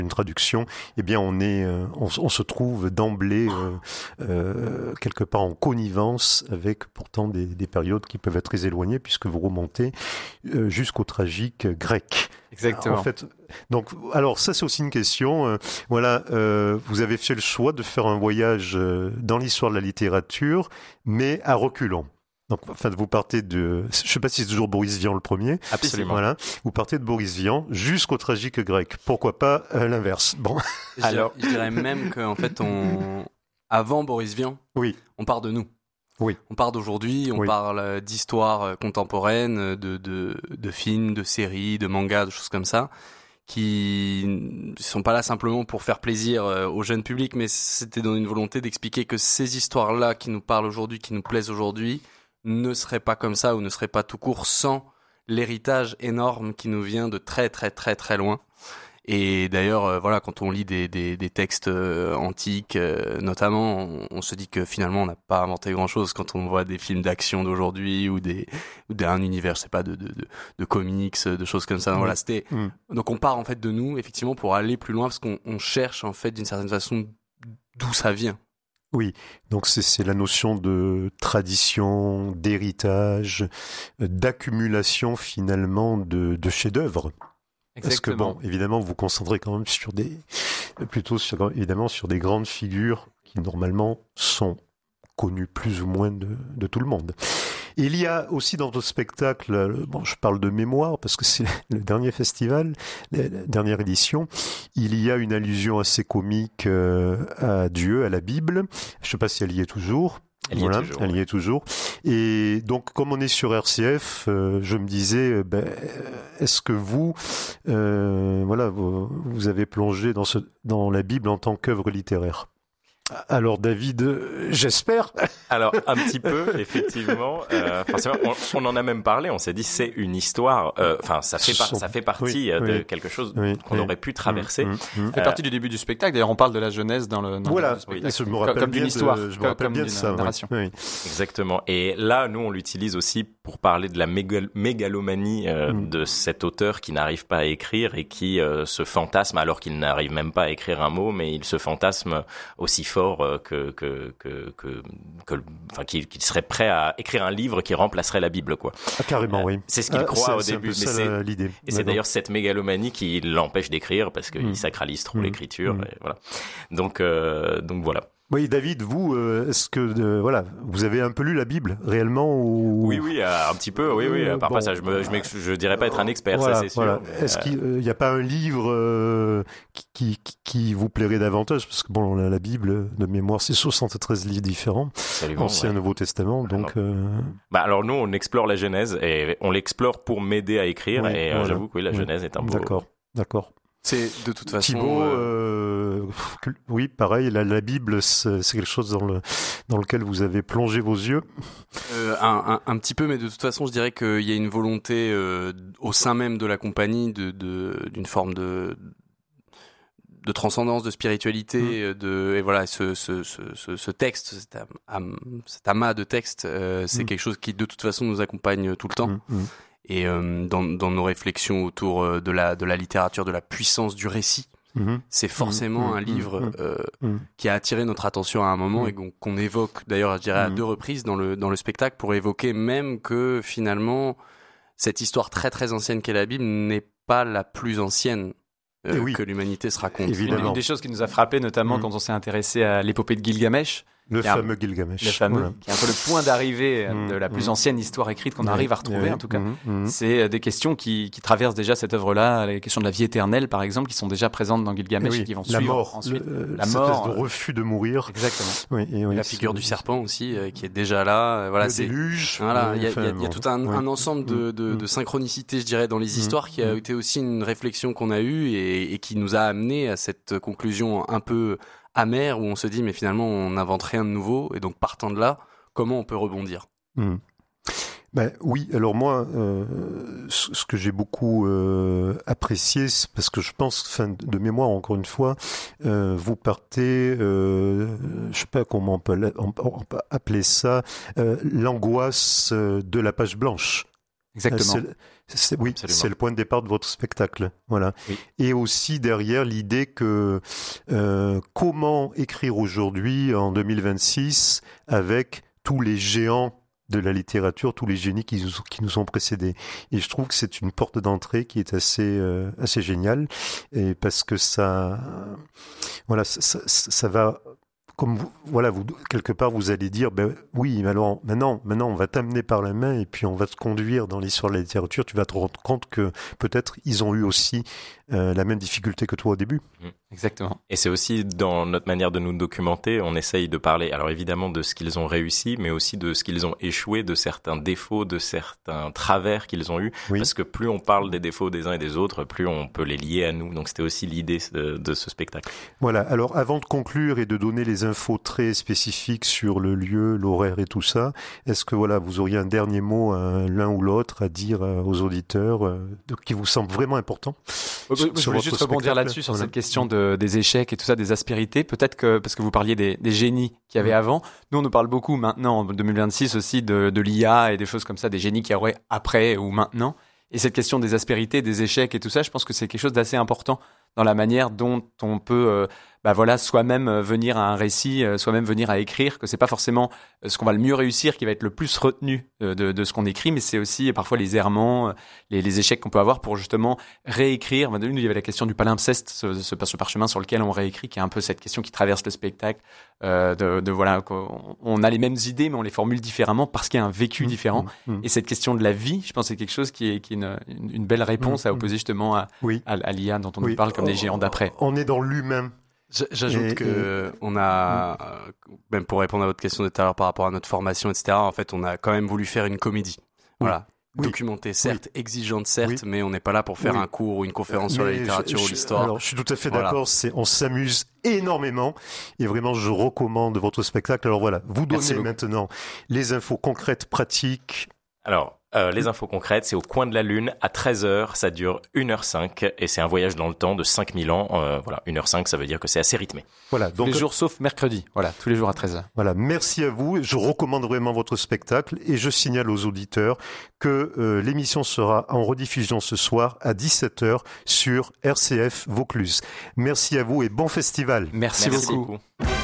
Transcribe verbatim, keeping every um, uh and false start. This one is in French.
une traduction, eh bien on est, euh, on, on se trouve d'emblée euh, euh, quelque part en connivence avec pourtant des, des périodes qui peuvent être très éloignées puisque vous remontez euh, jusqu'au tragique grec. Exactement. En fait, donc, alors ça c'est aussi une question. Euh, voilà, euh, vous avez fait le choix de faire un voyage euh, dans l'histoire de la littérature, mais à reculons. Donc, enfin, vous partez de, je sais pas si c'est toujours Boris Vian le premier. Absolument. Voilà, vous partez de Boris Vian jusqu'au tragique grec. Pourquoi pas euh, l'inverse? Bon. Je Alors, dirais, je dirais même qu'en fait, on, avant Boris Vian, oui, on part de nous. Oui. On part d'aujourd'hui, on oui. parle d'histoire contemporaine, de, de, de films, de séries, de mangas, de choses comme ça, qui ne sont pas là simplement pour faire plaisir au jeune public, mais c'était dans une volonté d'expliquer que ces histoires-là qui nous parlent aujourd'hui, qui nous plaisent aujourd'hui, ne seraient pas comme ça ou ne seraient pas tout court sans l'héritage énorme qui nous vient de très très très très loin. Et d'ailleurs, euh, voilà, quand on lit des, des, des textes euh, antiques, euh, notamment, on, on se dit que finalement, on n'a pas inventé grand-chose quand on voit des films d'action d'aujourd'hui ou des ou d'un univers, je sais pas, de de de, de comics, de choses comme ça. Mmh. Voilà, c'était. Mmh. Donc, on part en fait de nous, effectivement, pour aller plus loin, parce qu'on on cherche en fait d'une certaine façon d'où ça vient. Oui, donc c'est, c'est la notion de tradition, d'héritage, d'accumulation finalement de, de chefs-d'œuvre. Parce que bon, évidemment, vous vous concentrez quand même sur des, plutôt sur, évidemment, sur des grandes figures qui normalement sont connues plus ou moins de, de tout le monde. Et il y a aussi dans votre spectacle, bon, je parle de mémoire parce que c'est le dernier festival, la dernière édition, il y a une allusion assez comique euh, à Dieu, à la Bible. Je ne sais pas si elle y est toujours. Elle y, voilà, est toujours, elle y est toujours. Et donc, comme on est sur R C F, euh, je me disais, ben, est-ce que vous, euh, voilà, vous, vous avez plongé dans, ce, dans la Bible en tant qu'œuvre littéraire? Alors David, euh, j'espère. Alors un petit peu, effectivement. Euh, forcément, on, on en a même parlé. On s'est dit c'est une histoire. Enfin, euh, ça fait par, ça fait partie oui, de oui, quelque chose oui, qu'on oui. aurait pu traverser. Mmh, mmh, ça fait euh, partie du début du spectacle. D'ailleurs, on parle de la Genèse dans le. Dans voilà. le spectacle. Oui, je me rappelle comme, comme bien d'une histoire, de, je me comme, rappelle comme bien d'une de ça. narration. Oui. Exactement. Et là, nous, on l'utilise aussi pour parler de la mégal- mégalomanie euh, mmh. de cet auteur qui n'arrive pas à écrire et qui euh, se fantasme alors qu'il n'arrive même pas à écrire un mot, mais il se fantasme aussi fort euh, que que que que, que enfin qu'il, qu'il serait prêt à écrire un livre qui remplacerait la Bible, quoi. Ah, carrément, euh, oui. C'est ce qu'il ah, croit c'est, au début, c'est mais c'est la, l'idée. Et D'accord. c'est d'ailleurs cette mégalomanie qui l'empêche d'écrire parce qu'il mmh. sacralise trop mmh. l'écriture. Mmh. Et voilà. Donc euh, donc voilà. Oui, David, vous, euh, est-ce que euh, voilà, vous avez un peu lu la Bible réellement ou... Oui, oui, euh, un petit peu, oui, oui. À part bon, pas ça, je me, je, je dirais pas être un expert, voilà, ça c'est sûr. Voilà. Est-ce qu'il n'y euh, a pas un livre euh, qui, qui, qui vous plairait davantage? Parce que bon, la, la Bible de mémoire, c'est soixante-treize livres différents, Absolument, Ancien, ouais. Nouveau Testament, donc. Euh... Bah alors nous, on explore la Genèse et on l'explore pour m'aider à écrire. Oui, et voilà. euh, j'avoue que oui, la Genèse oui. est un beau. D'accord, d'accord. C'est de toute façon. Thibaut, euh, euh, oui, pareil. La, la Bible, c'est, c'est quelque chose dans le dans lequel vous avez plongé vos yeux. Euh, un, un, un petit peu, mais de toute façon, je dirais qu'il y a une volonté euh, au sein même de la compagnie de, de d'une forme de de transcendance, de spiritualité, mmh. de et voilà, ce ce ce ce, ce texte, cet, am, cet amas de textes, euh, c'est mmh. quelque chose qui de toute façon nous accompagne tout le temps. Mmh. Et euh, dans, dans nos réflexions autour de la, de la littérature, de la puissance du récit, mmh. c'est forcément mmh. un livre mmh. Euh, mmh. qui a attiré notre attention à un moment mmh. et qu'on, qu'on évoque, d'ailleurs, je dirais à mmh. deux reprises dans le, dans le spectacle, pour évoquer même que finalement, cette histoire très très ancienne qu'est la Bible n'est pas la plus ancienne euh, oui. que l'humanité se raconte. Évidemment. Une des choses qui nous a frappé, notamment mmh. quand on s'est intéressé à l'épopée de Gilgamesh, Le fameux un, Gilgamesh. Le fameux, voilà. qui est un peu le point d'arrivée mmh, de la plus mmh. ancienne histoire écrite qu'on oui, arrive à retrouver, oui, en tout cas. Mmh, mmh. C'est des questions qui, qui traversent déjà cette œuvre-là, les questions de la vie éternelle, par exemple, qui sont déjà présentes dans Gilgamesh oui, et qui vont la suivre mort, ensuite. Le, la cette mort. espèce de refus de mourir. Exactement. Oui, et oui, la figure du serpent aussi, euh, qui est déjà là. Voilà, le c'est, déluge. Voilà, il y, enfin, y, y a tout un, oui. un ensemble de, de, de synchronicité, je dirais, dans les histoires, qui a été aussi une réflexion qu'on a eue et, et qui nous a amené à cette conclusion un peu amère où on se dit, mais finalement, on n'invente rien de nouveau. Et donc, partant de là, comment on peut rebondir? Mmh. Ben, oui, alors moi, euh, ce que j'ai beaucoup euh, apprécié, c'est parce que je pense, enfin, de mémoire, encore une fois, euh, vous partez, euh, je sais pas comment on peut, on peut appeler ça, euh, l'angoisse de la page blanche. Exactement. C'est, c'est, oui, Absolument. C'est le point de départ de votre spectacle. Voilà. Oui. Et aussi derrière l'idée que euh, comment écrire aujourd'hui, en deux mille vingt-six, avec tous les géants de la littérature, tous les génies qui nous, qui nous ont précédés. Et je trouve que c'est une porte d'entrée qui est assez, euh, assez géniale, et parce que ça, voilà, ça, ça, ça va... Comme vous, voilà, vous, quelque part, vous allez dire, ben oui, alors maintenant, maintenant, on va t'amener par la main et puis on va te conduire dans l'histoire de la littérature. Tu vas te rendre compte que peut-être ils ont eu aussi euh, la même difficulté que toi au début. Mmh, exactement. Et c'est aussi dans notre manière de nous documenter, on essaye de parler, alors évidemment de ce qu'ils ont réussi, mais aussi de ce qu'ils ont échoué, de certains défauts, de certains travers qu'ils ont eus. Oui. Parce que plus on parle des défauts des uns et des autres, plus on peut les lier à nous. Donc c'était aussi l'idée de, de ce spectacle. Voilà. Alors avant de conclure et de donner les infos très spécifiques sur le lieu, l'horaire et tout ça, est-ce que voilà, vous auriez un dernier mot, euh, l'un ou l'autre, à dire euh, aux auditeurs euh, qui vous semble vraiment important? euh, sur, Je voulais juste rebondir là-dessus sur voilà. cette question de, des échecs et tout ça, des aspérités. Peut-être que, parce que vous parliez des, des génies qu'il y avait mmh. avant, nous on nous parle beaucoup maintenant, en deux mille vingt-six aussi, de, de l'I A et des choses comme ça, des génies qu'il y aurait après ou maintenant. Et cette question des aspérités, des échecs et tout ça, je pense que c'est quelque chose d'assez important dans la manière dont on peut euh, bah voilà, soi-même venir à un récit, euh, soi-même venir à écrire, que c'est pas forcément ce qu'on va le mieux réussir qui va être le plus retenu de, de, de ce qu'on écrit, mais c'est aussi parfois les errements, les, les échecs qu'on peut avoir pour justement réécrire. Nous, il y avait la question du palimpseste, ce, ce, ce parchemin sur lequel on réécrit, qui est un peu cette question qui traverse le spectacle, euh, de, de voilà, on, on a les mêmes idées, mais on les formule différemment parce qu'il y a un vécu mmh, différent. Mmh, mmh. Et cette question de la vie, je pense, c'est quelque chose qui est, qui est une, une belle réponse mmh, à opposer justement à, oui. à, à l'I A dont on oui. nous parle comme les géants d'après. On est dans l'humain. J'ajoute et, que et... on a, euh, même pour répondre à votre question de tout à l'heure par rapport à notre formation, et cetera, en fait, on a quand même voulu faire une comédie. Oui. Voilà. Oui. Documentée, certes, oui. exigeante, certes, oui. mais on n'est pas là pour faire oui. un cours ou une conférence mais sur la littérature je, ou l'histoire. Alors, je suis tout à fait voilà. d'accord, c'est, on s'amuse énormément et vraiment, je recommande votre spectacle. Alors voilà, vous donnez maintenant les infos concrètes, pratiques. Alors, Euh, les infos concrètes, c'est au coin de la Lune, à treize heures, ça dure une heure cinq, et c'est un voyage dans le temps de cinq mille ans. Euh, voilà, une heure cinq, ça veut dire que c'est assez rythmé. Voilà, donc, tous les jours sauf mercredi, voilà, tous les jours à treize heures. Voilà, merci à vous, je recommande vraiment votre spectacle, et je signale aux auditeurs que euh, l'émission sera en rediffusion ce soir à dix-sept heures sur R C F Vaucluse. Merci à vous et bon festival. Merci, merci beaucoup. beaucoup.